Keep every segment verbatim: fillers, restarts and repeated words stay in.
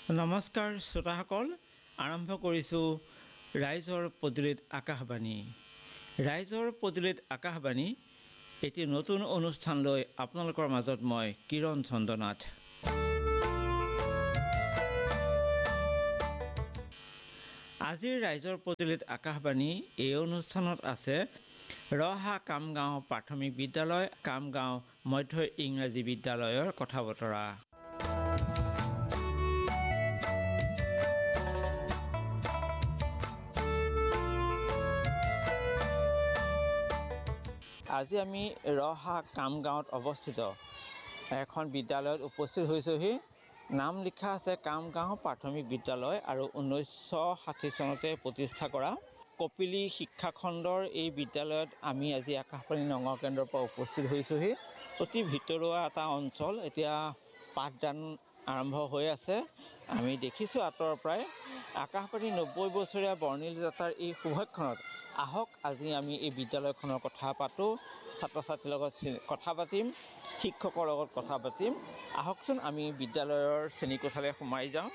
নমস্কাৰ শ্ৰোতাসকল, আৰম্ভ কৰিছোঁ ৰাইজৰ পদূলিত আকাশবাণী। ৰাইজৰ পদূলিত আকাশবাণী এটি নতুন অনুষ্ঠান লৈ আপোনালোকৰ মাজত মই কিৰণ চন্দ্ৰনাথ। আজিৰ ৰাইজৰ পদূলিত আকাশবাণী এই অনুষ্ঠানত আছে ৰহা কামগাঁও প্ৰাথমিক বিদ্যালয়, কামগাঁও মধ্য ইংৰাজী বিদ্যালয়ৰ কথা বতৰা। আজি আমি ৰহা কামগাঁৱত অৱস্থিত এখন বিদ্যালয়ত উপস্থিত হৈছোঁহি। নাম লিখা আছে কামগাঁও প্ৰাথমিক বিদ্যালয় আৰু ঊনৈছশ ষাঠি চনতে প্ৰতিষ্ঠা কৰা কপিলী শিক্ষাখণ্ডৰ এই বিদ্যালয়ত আমি আজি আকাশবাণী নগাঁও কেন্দ্ৰৰ পৰা উপস্থিত হৈছোঁহি। অতি ভিতৰুৱা এটা অঞ্চল, এতিয়া পাঠদান আৰম্ভ হৈ আছে। আমি দেখিছোঁ আঁতৰৰ পৰাই আকাশবাণী নব্বৈ বছৰীয়া বৰ্ণিল যাত্ৰাৰ এই শুভক্ষণত আহক আজি আমি এই বিদ্যালয়খনৰ কথা পাতোঁ, ছাত্ৰ ছাত্ৰীৰ লগত কথা পাতিম, শিক্ষকৰ লগত কথা পাতিম। আহকচোন আমি বিদ্যালয়ৰ শ্ৰেণীকোঠালৈ সোমাই যাওঁ।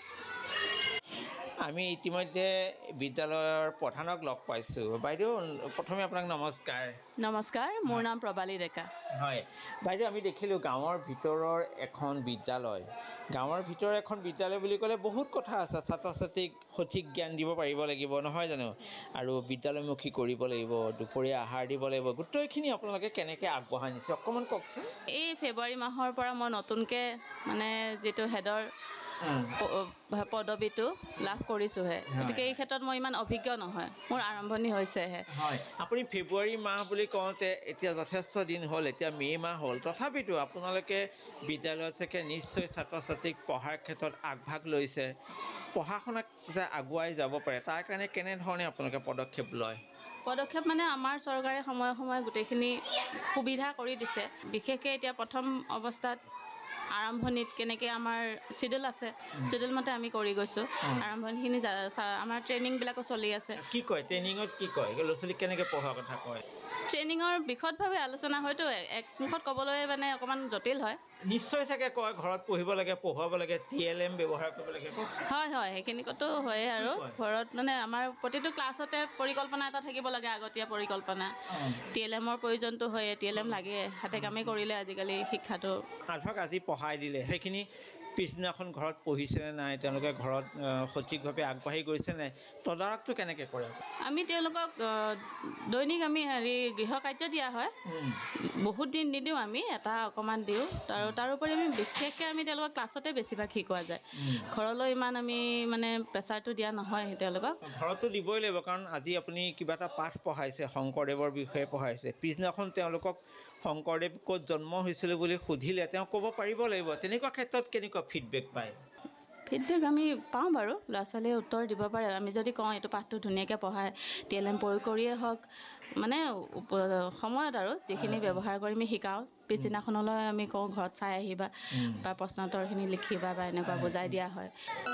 আমি ইতিমধ্যে বিদ্যালয়ৰ প্ৰধানক লগ পাইছোঁ। বাইদেউ, প্ৰথমে আপোনাক নমস্কাৰ। নমস্কাৰ, মোৰ নাম প্ৰবালী ডেকা। হয় বাইদেউ, আমি দেখিলোঁ গাঁৱৰ ভিতৰৰ এখন বিদ্যালয়। গাঁৱৰ ভিতৰৰ এখন বিদ্যালয় বুলি ক'লে বহুত কথা আছে। ছাত্ৰ ছাত্ৰীক সঠিক জ্ঞান দিব পাৰিব লাগিব, নহয় জানো? আৰু বিদ্যালয়মুখী কৰিব লাগিব, দুপৰীয়া আহাৰ দিব লাগিব। গোটেইখিনি আপোনালোকে কেনেকৈ আগবঢ়াই নিছে অকণমান কওকচোন। এই ফেব্ৰুৱাৰী মাহৰ পৰা মই নতুনকৈ মানে যিটো হেডৰ পদবীটো লাভ কৰিছোঁহে, গতিকে এই ক্ষেত্ৰত মই ইমান অভিজ্ঞ নহয়, মোৰ আৰম্ভণি হৈছেহে। হয়, আপুনি ফেব্ৰুৱাৰী মাহ বুলি কওঁতে এতিয়া যথেষ্ট দিন হ'ল, এতিয়া মে' মাহ হ'ল। তথাপিতো আপোনালোকে বিদ্যালয়ত চাগে নিশ্চয় ছাত্ৰ ছাত্ৰীক পঢ়াৰ ক্ষেত্ৰত আগভাগ লৈছে। পঢ়া শুনাক যে আগুৱাই যাব পাৰে তাৰ কাৰণে কেনেধৰণে আপোনালোকে পদক্ষেপ লয়? পদক্ষেপ মানে আমাৰ চৰকাৰে সময়ে সময়ে গোটেইখিনি সুবিধা কৰি দিছে। বিশেষকৈ এতিয়া প্ৰথম অৱস্থাত আৰম্ভণিত কেনেকৈ আমাৰ চিডিউল আছে, চিডিউল মতে আমি কৰি গৈছোঁ। আৰম্ভণিখিনি আমাৰ ট্ৰেইনিংবিলাকো চলি আছে। কি কয় ট্ৰেইনিঙত, কি কয় ল'ৰা ছোৱালীক কেনেকৈ পঢ়াৰ কথা কয়? ট্ৰেইনিঙৰ বিশদভাৱে আলোচনা হয়তো একমুখত ক'বলৈ মানে অকণমান জটিল হয়। নিশ্চয় চাগে কয় ঘৰত পঢ়িব লাগে, পঢ়ুৱাব লাগে, টি এল এম ব্যৱহাৰ কৰিব লাগে। হয় হয়, সেইখিনিতো হয়েই। আৰু ঘৰত মানে আমাৰ প্ৰতিটো ক্লাছতে পৰিকল্পনা এটা থাকিব লাগে, আগতীয়া পৰিকল্পনা। টি এল এমৰ প্ৰয়োজনটো হয়েই, টি এল এম লাগে, হাতে কামে কৰিলে আজিকালি শিক্ষাটো। ধৰক আজি পঢ়াই দিলে, সেইখিনি পিছদিনাখন ঘৰত পঢ়িছেনে নাই, তেওঁলোকে ঘৰত সঠিকভাৱে আগবাঢ়ি গৈছে নাই, তদাৰকটো কেনেকৈ কৰে? আমি তেওঁলোকক দৈনিক আমি হেৰি গৃহ কাৰ্য দিয়া হয়। বহুত দিন নিদিওঁ, আমি এটা অকণমান দিওঁ। আৰু তাৰোপৰি আমি বিশেষকৈ আমি তেওঁলোকক ক্লাছতে বেছিভাগ শিকোৱা যায়। ঘৰলৈ ইমান আমি মানে প্ৰেছাৰটো দিয়া নহয় তেওঁলোকক। ঘৰতো দিবই লাগিব, কাৰণ আজি আপুনি কিবা এটা পাঠ পঢ়াইছে, শংকৰদেৱৰ বিষয়ে পঢ়াইছে, পিছদিনাখন তেওঁলোকক শংকৰদেৱ ক'ত জন্ম হৈছিলে বুলি সুধিলে তেওঁ ক'ব পাৰিব লাগিব। তেনেকুৱা ক্ষেত্ৰত কেনেকুৱা ফিডবেক পায়? ফিডবেক আমি পাওঁ বাৰু, ল'ৰা ছোৱালীয়ে উত্তৰ দিব পাৰে। আমি যদি কওঁ এইটো পাঠটো ধুনীয়াকৈ পঢ়ায়, টি এল এম প্ৰয়োগ কৰিয়েই হওক, মানে সময়ত আৰু যিখিনি ব্যৱহাৰ কৰি আমি শিকাওঁ, পিছদিনাখনলৈ আমি কওঁ ঘৰত চাই আহিবা বা প্ৰশ্নোত্তৰখিনি লিখিবা বা এনেকুৱা বুজাই দিয়া হয়।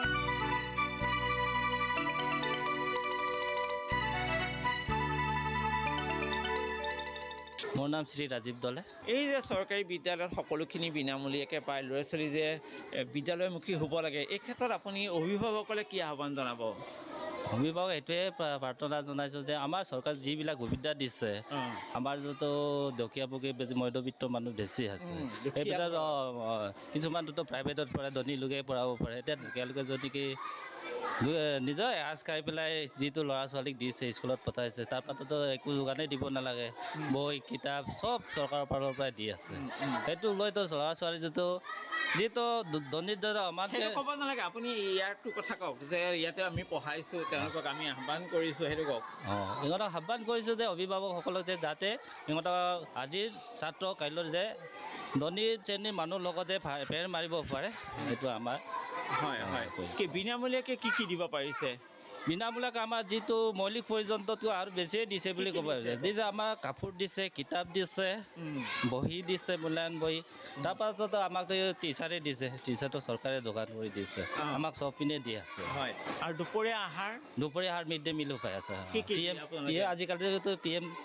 মোৰ নাম শ্ৰী ৰাজীৱ দলে। এই যে চৰকাৰী বিদ্যালয়ত সকলোখিনি বিনামূলীয়াকৈ পায়, ল'ৰা ছোৱালী যে বিদ্যালয়মুখী হ'ব লাগে, এই ক্ষেত্ৰত আপুনি অভিভাৱকসকলে কি আহ্বান জনাব? অভিভাৱক এইটোৱে প্ৰাৰ্থনা জনাইছোঁ যে আমাৰ চৰকাৰে যিবিলাক সুবিধা দিছে, আমাৰ যিটো দুখীয়াভোগী মধ্যবিত্ত মানুহ বেছি আছে, সেই ভিতৰত কিছুমানটোতো প্ৰাইভেটত পঢ়ে, ধনী লোকে পঢ়াব পাৰে। এতিয়া দুখীয়ালোকে যদি কি নিজৰ এসাঁজ খাই পেলাই যিটো ল'ৰা ছোৱালীক দিছে, স্কুলত পঠাইছে, তাৰ পাছতো একো যোগানেই দিব নালাগে। বই কিতাপ চব চৰকাৰৰ ফালৰ পৰাই দি আছে। সেইটো লৈতো ল'ৰা ছোৱালী যিটো যিটো দৰিদ্ৰ আমাৰ ক'ব নালাগে, আপুনি ইয়াৰটো কথা কওক যে ইয়াতে আমি পঢ়াইছোঁ, তেওঁলোকক আমি আহ্বান কৰিছোঁ, সেইটো কওক। অঁ, ইহঁতক আহ্বান কৰিছোঁ যে অভিভাৱকসকলক যে যাতে ইহঁতক আজিৰ ছাত্ৰ কাইলৈ যে ধনী শ্ৰেণীৰ মানুহৰ লগত যে ফেৰ মাৰিব পাৰে, সেইটো আমাৰ। হয় হয়, কি বিনামূলীয়াকৈ কি কি দিব পাৰিছে? বিনামূলীয়াকৈ আমাৰ যিটো মৌলিক প্ৰয়োজনটো আৰু বেছিয়ে দিছে বুলি ক'ব পাৰিছে। দিছে আমাৰ কাপোৰ দিছে, কিতাপ দিছে, বহি দিছে, মূল্যায়ন বহি। তাৰপাছতো আমাক টিচাৰে দিছে, টিচাৰটো চৰকাৰে যোগান কৰি দিছে, আমাক চব পিনে দি আছে। হয়, আৰু দুপৰীয়া আহাৰ? দুপৰীয়া আহাৰ মিড ডে মিলো পাই আছে। কি কি পি এম আজিকালিতো পি এম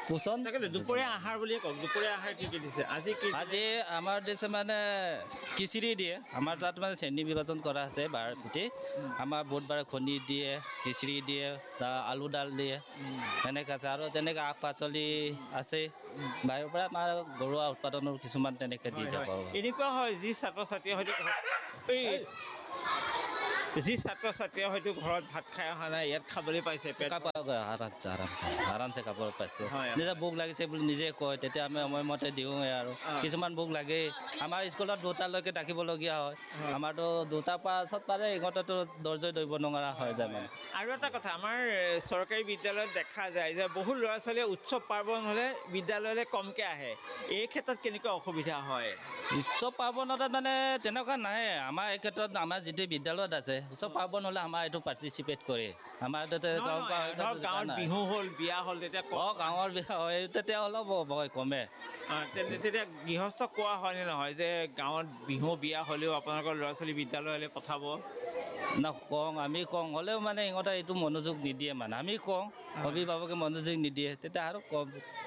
পোষণ তাকেতো দুপৰীয়া আহাৰ বুলিয়ে কওক দুপৰীয়া আহাৰ কি কি দিছে আজি কি আজি আমাৰ দিছে মানে খিচিৰি দিয়ে আমাৰ তাত মানে শ্ৰেণী বিভাজন কৰা আছে বাৰ ফুটি আমাৰ বুধবাৰে কণী দিয়ে খিচিৰি দিয়ে আলু ডাল দিয়ে এনেকৈ আছে আৰু তেনেকৈ শাক পাচলি আছে বাহিৰৰ পৰা আমাৰ ঘৰুৱা উৎপাদনৰ কিছুমান তেনেকৈ দি দিব পাৰোঁ এনেকুৱা হয় যি ছাত্ৰ ছাত্ৰীয়ে হয়তো এই যি ছাত্ৰ ছাত্ৰীয়ে হয়তো ঘৰত ভাত খাই অহা নাই ইয়াত খাবলৈ পাইছে পেট আৰামছে আৰামছে আৰামছে খাব পাইছে হয়। নিজে ভোক লাগিছে বুলি নিজে কয় তেতিয়া আমি সময়মতে দিওঁৱে আৰু কিছুমান ভোক লাগেই আমাৰ স্কুলত দুটালৈকে থাকিবলগীয়া হয় আমাৰতো দুটাৰ পাছত পাৰে এঘণ্টাটো দৰ্জয় ধৰিব নোৱাৰা হৈ যায় মানে আৰু এটা কথা আমাৰ চৰকাৰী বিদ্যালয়ত দেখা যায় যে বহু ল'ৰা ছোৱালীয়ে উৎসৱ পাৰ্বণ হ'লে বিদ্যালয়লৈ কমকৈ আহে এই ক্ষেত্ৰত কেনেকুৱা অসুবিধা হয় উৎসৱ পাৰ্বণত মানে তেনেকুৱা নাই আমাৰ এই ক্ষেত্ৰত আমাৰ যিটো বিদ্যালয়ত আছে উৎসৱ পাৰ্বণ হ'লে আমাৰ এইটো পাৰ্টিচিপেট কৰে আমাৰ তাতে গাঁৱৰ ধৰক গাঁৱত বিহু হ'ল বিয়া হ'ল তেতিয়া অঁ গাঁৱৰ বিয়া হয় তেতিয়া অলপ ভয় কমে তেতিয়া গৃহস্থক কোৱা হয়নে নহয় যে গাঁৱত বিহু বিয়া হ'লেও আপোনালোকৰ ল'ৰা ছোৱালী বিদ্যালয়লৈ পঠাব না কওঁ আমি কওঁ হ'লেও মানে ইহঁতে এইটো মনোযোগ নিদিয়ে মানে আমি কওঁ অভিভাৱকে মনোযোগ নিদিয়ে তেতিয়া আৰু কম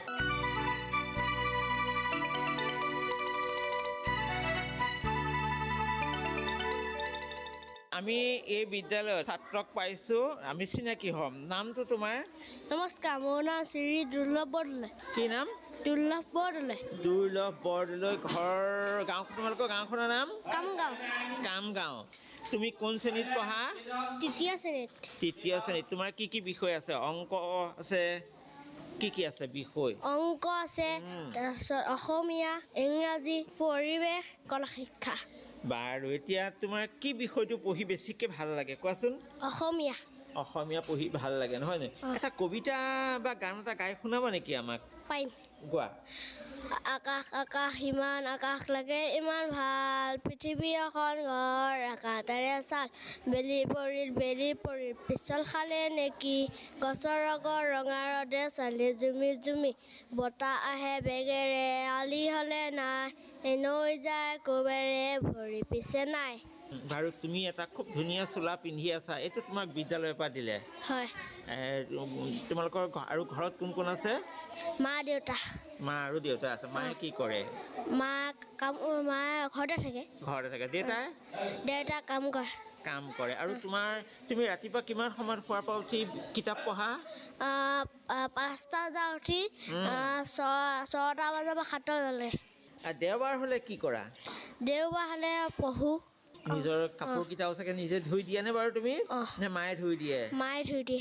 আমি এই বিদ্যালয়ত ছাত্ৰক পাইছোঁ আমি চিনাকি হ'ম নামটো তোমাৰ নমস্কাৰ মোৰ নাম শ্ৰী দুৰ্লভ বৰদলৈ কি নাম দুৰ্লভ বৰদলৈ দুৰ্লভ বৰদলৈ ঘৰ গাঁও তোমালোকৰ গাঁওখনৰ নাম কামগাঁও কামগাঁও তুমি কোন শ্ৰেণীত পঢ়া তৃতীয় শ্ৰেণীত তৃতীয় শ্ৰেণীত তোমাৰ কি কি বিষয় আছে অংক আছে কি কি আছে বিষয় অংক আছে তাৰপিছত অসমীয়া ইংৰাজী পৰিৱেশ কলা শিক্ষা বাৰু এতিয়া তোমাৰ কি বিষয়টো পঢ়ি বেছিকৈ ভাল লাগে কোৱাচোন অসমীয়া অসমীয়া পঢ়ি ভাল লাগে নহয় নে এটা কবিতা বা গান এটা গাই শুনাব নেকি আমাক পাৰিম গোৱা আকাশ আকাশ ইমান আকাশ লাগে ইমান ভাল পৃথিৱী এখন ঘৰ আকাশতাৰে চাল বেলি পৰিল বেলি পৰিল পিছল খালে নেকি গছৰ ৰগৰ ৰঙা ৰদে চালি জুমি জুমি বতাহ আহে বেগেৰে আলি হ'লে নাই নৈ যায় কোবেৰে ভৰি পিছে নাই বাৰু তুমি এটা খুব ধুনীয়া চোলা পিন্ধি আছা এইটো তোমাক বিদ্যালয়ৰ পৰা দিলে হয় তোমালোকৰ আৰু ঘৰত কোন কোন আছে মা দেউতা মা আৰু দেউতা আছে মায়ে কি কৰে মা কাম মায়ে ঘৰতে থাকে ঘৰতে থাকে দেউতাই দেউতা কাম কৰে কাম কৰে আৰু তোমাৰ তুমি ৰাতিপুৱা কিমান সময়ত শোৱাৰ পৰা উঠি কিতাপ পঢ়া পাঁচটা বজাত উঠি ছটা বজাৰ পৰা সাতটা বজালৈ দেওবাৰ হ'লে কি কৰা দেওবাৰ হ'লে পঢ়োঁ নিজৰ কাপোৰকেইটাও চাগে নিজে ধুই দিয়ে নে বাৰু তুমি নে মায়ে ধুই দিয়ে মায়ে ধুই দিয়ে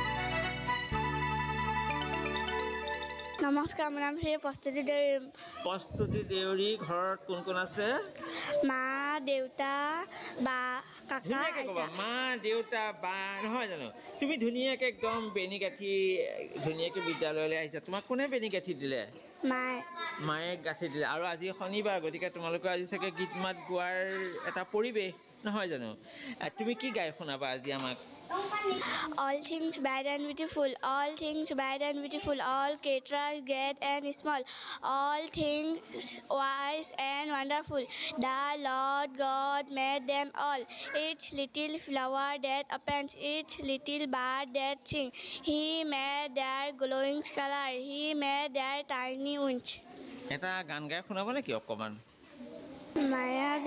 নমস্কাৰ মোৰ নাম শ্ৰী প্ৰস্তুতি দেউৰী প্ৰস্তুতি দেউৰী ঘৰত কোন কোন আছে মা দেউতা বা কাকা ধুনীয়াকৈ ক'বা মা দেউতা বা নহয় জানো তুমি ধুনীয়াকৈ একদম বেনী গাঁঠি ধুনীয়াকৈ বিদ্যালয়লৈ আহিছা তোমাক কোনে বেনী গাঁঠি দিলে মায়ে মায়ে গাঁঠি দিলে আৰু আজি শনিবাৰ গতিকে তোমালোকৰ আজি চাগে গীত মাত গোৱাৰ এটা পৰিৱেশ নহয় জানো তুমি কি গাই শুনাবা আজি আমাক All things bright and beautiful, all things bright and beautiful, all creatures great and small, all things wise and wonderful. The Lord God made them all. Each little flower that opens, each little bird that sings. He made their glowing color. He made their tiny wings. এটা গান গাই শুনাব নেকি অকণমান Maya